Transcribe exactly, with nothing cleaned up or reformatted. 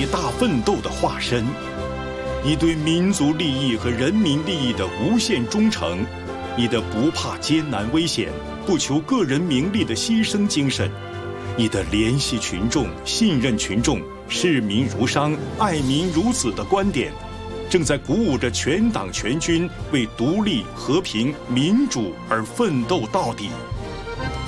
大奋斗的化身，你对民族利益和人民利益的无限忠诚，你的不怕艰难危险、不求个人名利的牺牲精神，你的怜惜群众、信任群众、视民如商、爱民如子的观点，正在鼓舞着全党全军为独立、和平、民主而奋斗到底。